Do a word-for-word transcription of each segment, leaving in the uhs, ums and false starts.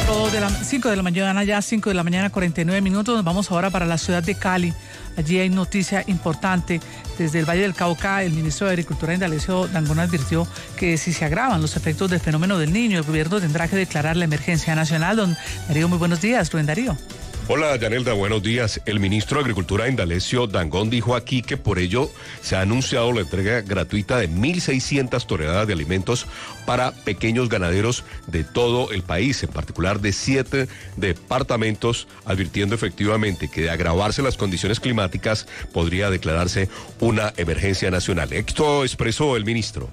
cuatro de la cinco de la mañana, ya cinco de la mañana, cuarenta y nueve minutos. Nos vamos ahora para la ciudad de Cali. Allí hay noticia importante. Desde el Valle del Cauca, el ministro de Agricultura, Indalecio Dangond, advirtió que si se agravan los efectos del fenómeno del Niño, el gobierno tendrá que declarar la emergencia nacional. Don Darío, muy buenos días. Rubén Darío. Hola, Yanelda, buenos días. El ministro de Agricultura, Indalecio Dangond, dijo aquí que por ello se ha anunciado la entrega gratuita de mil seiscientas toneladas de alimentos para pequeños ganaderos de todo el país, en particular de siete departamentos, advirtiendo efectivamente que de agravarse las condiciones climáticas podría declararse una emergencia nacional. Esto expresó el ministro.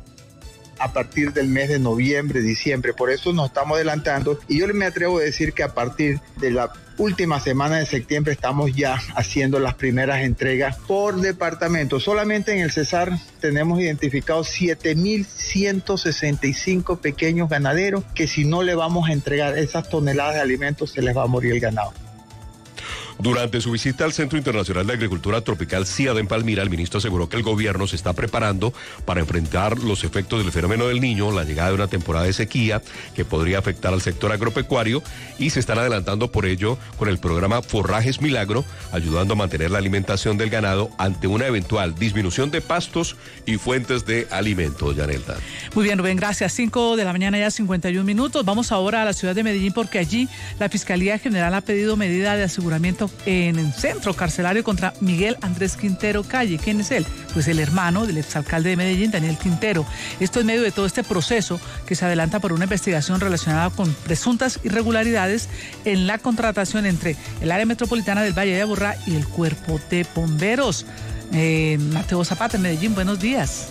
A partir del mes de noviembre, diciembre, por eso nos estamos adelantando, y yo me atrevo a decir que a partir de la última semana de septiembre estamos ya haciendo las primeras entregas por departamento. Solamente en el Cesar tenemos identificados siete mil ciento sesenta y cinco pequeños ganaderos que si no le vamos a entregar esas toneladas de alimentos se les va a morir el ganado. Durante su visita al Centro Internacional de Agricultura Tropical CIAD en Palmira, el ministro aseguró que el gobierno se está preparando para enfrentar los efectos del fenómeno del Niño, la llegada de una temporada de sequía que podría afectar al sector agropecuario, y se están adelantando por ello con el programa Forrajes Milagro, ayudando a mantener la alimentación del ganado ante una eventual disminución de pastos y fuentes de alimento. Yanelda. Muy bien, Rubén, gracias. cinco de la mañana, ya cincuenta y un minutos. Vamos ahora a la ciudad de Medellín, porque allí la Fiscalía General ha pedido medida de aseguramiento en el centro carcelario contra Miguel Andrés Quintero Calle. ¿Quién es él? Pues el hermano del exalcalde de Medellín, Daniel Quintero. Esto en medio de todo este proceso que se adelanta por una investigación relacionada con presuntas irregularidades en la contratación entre el área metropolitana del Valle de Aburrá y el Cuerpo de Bomberos. Eh, Mateo Zapata, en Medellín, buenos días.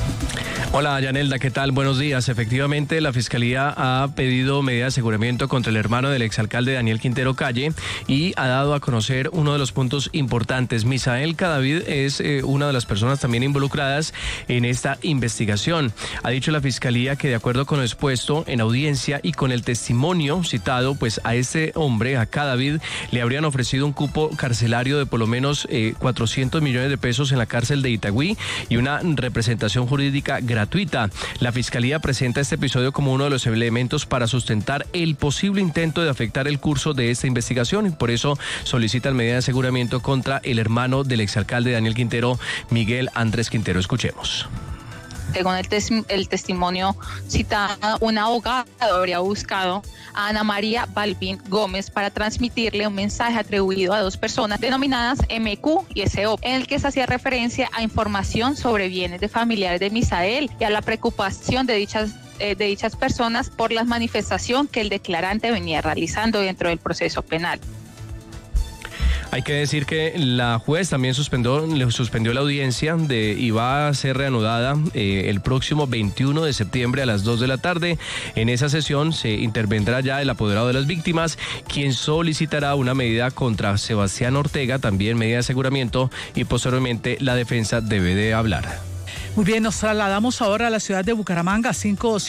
Hola, Yanelda, ¿qué tal? Buenos días. Efectivamente, la Fiscalía ha pedido medida de aseguramiento contra el hermano del exalcalde Daniel Quintero Calle y ha dado a conocer uno de los puntos importantes. Misael Cadavid es eh, una de las personas también involucradas en esta investigación. Ha dicho la Fiscalía que de acuerdo con lo expuesto en audiencia y con el testimonio citado, pues a este hombre, a Cadavid, le habrían ofrecido un cupo carcelario de por lo menos eh, cuatrocientos millones de pesos en la cárcel de Itagüí y una representación jurídica gratuita. La Fiscalía presenta este episodio como uno de los elementos para sustentar el posible intento de afectar el curso de esta investigación y por eso solicitan medida de aseguramiento contra el hermano del exalcalde Daniel Quintero, Miguel Andrés Quintero. Escuchemos. Según el, tes el testimonio citado, un abogado habría buscado a Ana María Balbín Gómez para transmitirle un mensaje atribuido a dos personas denominadas M Q y S O, en el que se hacía referencia a información sobre bienes de familiares de Misael y a la preocupación de dichas eh, de dichas personas por la manifestación que el declarante venía realizando dentro del proceso penal. Hay que decir que la juez también suspendió, le suspendió la audiencia de, y va a ser reanudada eh, el próximo veintiuno de septiembre a las dos de la tarde. En esa sesión se intervendrá ya el apoderado de las víctimas, quien solicitará una medida contra Sebastián Ortega, también medida de aseguramiento, y posteriormente la defensa debe de hablar. Muy bien, nos trasladamos ahora a la ciudad de Bucaramanga, cinco